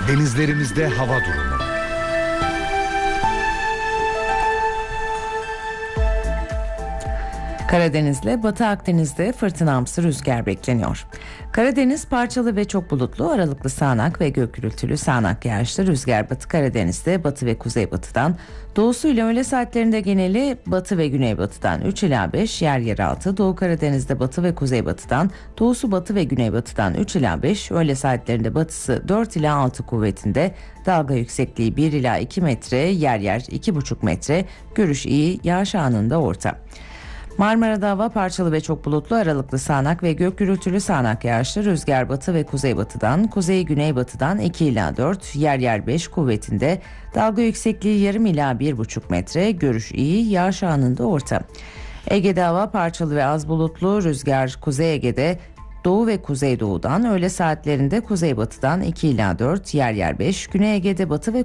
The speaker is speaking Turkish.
Denizlerimizde hava durumu. Karadeniz'le Batı Akdeniz'de fırtınamsı rüzgar bekleniyor. Karadeniz parçalı ve çok bulutlu, aralıklı sağanak ve gök gürültülü sağanak yağışlı rüzgar Batı Karadeniz'de batı ve kuzeybatıdan, doğusuyla öğle saatlerinde geneli batı ve güneybatıdan 3 ila 5, yer yer 6, Doğu Karadeniz'de batı ve kuzeybatıdan, doğusu batı ve güneybatıdan 3 ila 5, öğle saatlerinde batısı 4 ila 6 kuvvetinde, dalga yüksekliği 1 ila 2 metre, yer yer 2,5 metre, görüş iyi, yağış anında orta. Marmara'da hava parçalı ve çok bulutlu, aralıklı sağanak ve gök gürültülü sağanak yağışlı, rüzgar batı ve kuzeybatıdan, kuzey güneybatıdan 2 ila 4, yer yer 5 kuvvetinde, dalga yüksekliği yarım ila 1,5 metre, görüş iyi, yağış anında orta. Ege'de hava parçalı ve az bulutlu, rüzgar Kuzey Ege'de doğu ve kuzeydoğudan, öğle saatlerinde kuzeybatıdan 2 ila 4, yer yer 5, Güney Ege'de batı ve